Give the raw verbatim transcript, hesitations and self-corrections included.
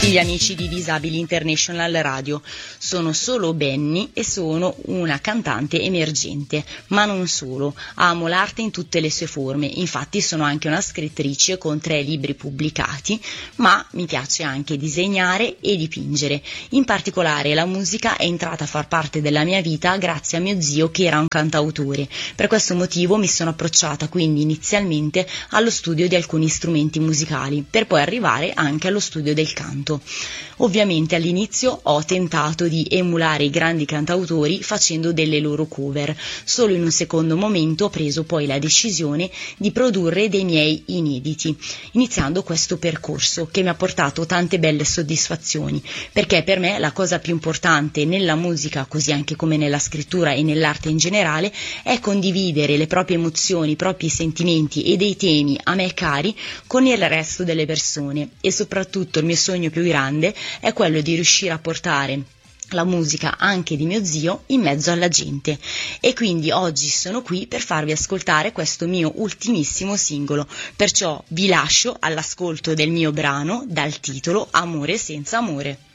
tutti gli amici di Disabili International Radio. Sono solo Benny e sono una cantante emergente, ma non solo. Amo l'arte in tutte le sue forme, infatti sono anche una scrittrice con tre libri pubblicati, ma mi piace anche disegnare e dipingere. In particolare la musica è entrata a far parte della mia vita grazie a mio zio che era un cantautore. Per questo motivo mi sono approcciata quindi inizialmente allo studio di alcuni strumenti musicali, per poi arrivare anche allo studio del canto. Ovviamente all'inizio ho tentato di emulare i grandi cantautori facendo delle loro cover. Solo in un secondo momento ho preso poi la decisione di produrre dei miei inediti, iniziando questo percorso che mi ha portato tante belle soddisfazioni, perché per me la cosa più importante nella musica, così anche come nella scrittura e nell'arte in generale, è condividere le proprie emozioni, i propri sentimenti e dei temi a me cari con il resto delle persone. E soprattutto il mio sogno più grande è quello di riuscire a portare la musica anche di mio zio in mezzo alla gente, e quindi oggi sono qui per farvi ascoltare questo mio ultimissimo singolo, perciò vi lascio all'ascolto del mio brano dal titolo Amore senza amore.